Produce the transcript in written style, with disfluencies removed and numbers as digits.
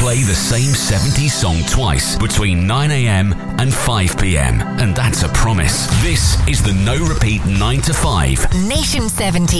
play the same 70s song twice between 9 a.m. and 5 p.m. And that's a promise. This is the No Repeat 9 to 5. Nation 70.